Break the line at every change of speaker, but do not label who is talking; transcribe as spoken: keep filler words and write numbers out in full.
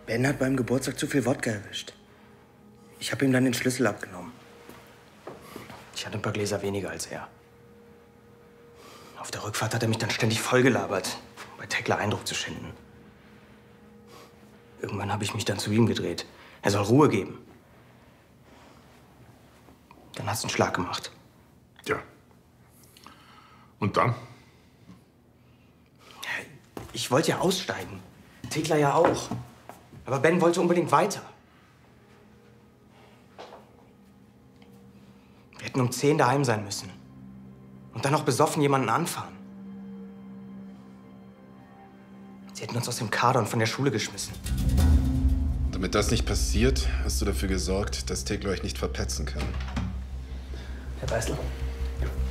Ben hat beim Geburtstag zu viel Wodka erwischt. Ich habe ihm dann den Schlüssel abgenommen.
Ich hatte ein paar Gläser weniger als er. Auf der Rückfahrt hat er mich dann ständig vollgelabert, bei Tekla Eindruck zu schinden. Irgendwann habe ich mich dann zu ihm gedreht. Er soll Ruhe geben. Dann hast du einen Schlag gemacht.
Ja. Und dann?
Ich wollte ja aussteigen. Tekla ja auch. Aber Ben wollte unbedingt weiter. Wir hätten um zehn daheim sein müssen. Und dann noch besoffen jemanden anfahren. Sie hätten uns aus dem Kader und von der Schule geschmissen.
Damit das nicht passiert, hast du dafür gesorgt, dass Tekla euch nicht verpetzen kann.
Herr Beißler?